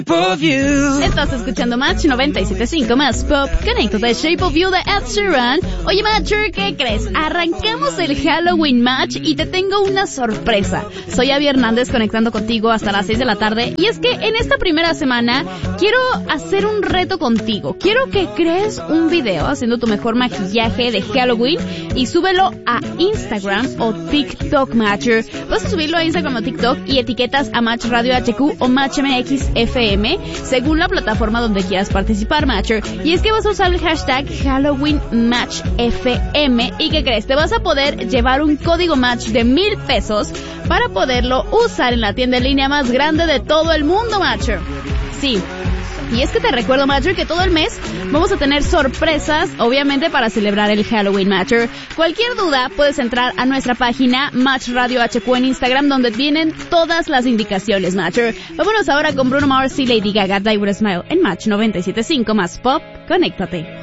Estás escuchando Match 97.5 más Pop. Conéctate, Shape of You de Ed Sheeran. Oye, Matcher, ¿qué crees? Arrancamos el Halloween Match y te tengo una sorpresa. Soy Abby Hernández conectando contigo hasta las 6 de la tarde. Y es que en esta primera semana quiero hacer un reto contigo. Quiero que crees un video haciendo tu mejor maquillaje de Halloween y súbelo a Instagram o TikTok, Matcher. Vas a subirlo a Instagram o TikTok y etiquetas a Match Radio HQ o Match MX FM, según la plataforma donde quieras participar, Matcher. Y es que vas a usar el hashtag Halloween Match FM. ¿Y qué crees? Te vas a poder llevar un código Match de $1,000 para poderlo usar en la tienda en línea más grande de todo el mundo, Matcher. Sí. Y es que te recuerdo, Matcher, que todo el mes vamos a tener sorpresas, obviamente para celebrar el Halloween, Matcher. Cualquier duda, puedes entrar a nuestra página Match Radio HQ en Instagram, donde vienen todas las indicaciones, Matcher. Vámonos ahora con Bruno Mars y Lady Gaga, Die With A Smile, en Match 97.5 más Pop. Conéctate.